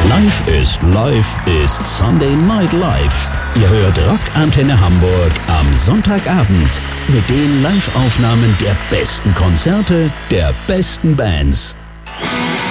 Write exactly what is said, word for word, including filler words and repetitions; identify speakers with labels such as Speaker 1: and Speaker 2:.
Speaker 1: Live ist Live ist Sunday Night Live. Ihr hört Rockantenne Hamburg am Sonntagabend mit den Live-Aufnahmen der besten Konzerte der besten Bands.